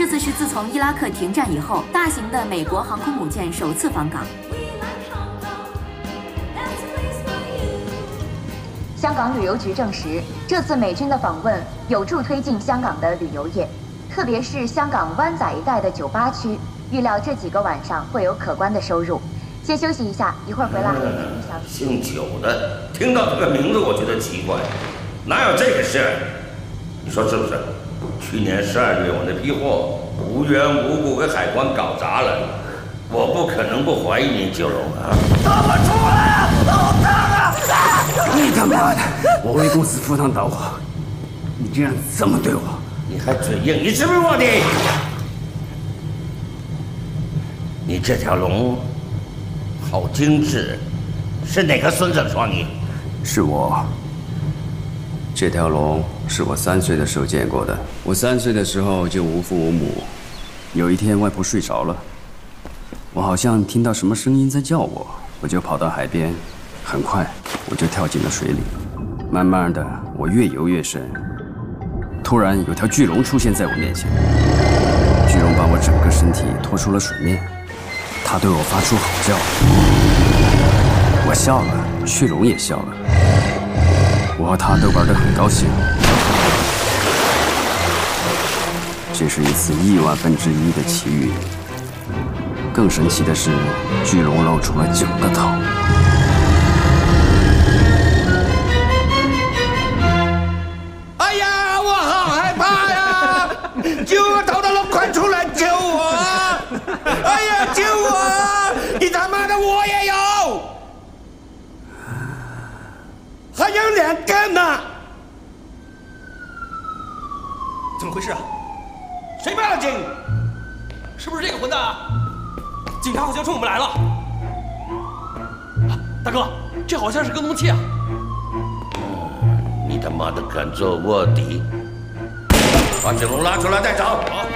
这次是自从伊拉克停战以后，大型的美国航空母舰首次访港。 香港旅游局证实，这次美军的访问有助推进香港的旅游业，特别是香港湾仔一带的酒吧区，预料这几个晚上会有可观的收入。先休息一下，一会儿回来还有更多消息。 姓九的，听到这个名字我觉得奇怪，哪有这个事？你说是不是？去年12月我那批货无缘无故给海关搞砸了，我不可能不怀疑你九龙啊！放我出来啊！好烫啊！ 你他妈的！我为公司赴汤蹈火，你竟然这么对我！ 你还嘴硬，你是不是卧底？你这条龙好精致，是哪个孙子说你？ 是我。这条龙是我3岁的时候见过的。我3岁的时候就无父无母，有一天外婆睡着了，我好像听到什么声音在叫我，我就跑到海边，很快我就跳进了水里。慢慢的，我越游越深，突然有条巨龙出现在我面前，巨龙把我整个身体拖出了水面，它对我发出吼叫，我笑了，巨龙也笑了。我和他都玩得很高兴。这是一次亿万分之一的奇遇。更神奇的是，巨龙露出了9个头。 哎呀，我好害怕呀！9个头的龙，快出来救我！哎呀，救我！你他妈的，我也有！还有2个呢！ 怎么回事啊？谁报的警？是不是这个混蛋啊？警察好像冲我们来了！啊，大哥，这好像是跟踪器啊！ 你他妈的敢做卧底？把九龙拉出来再找！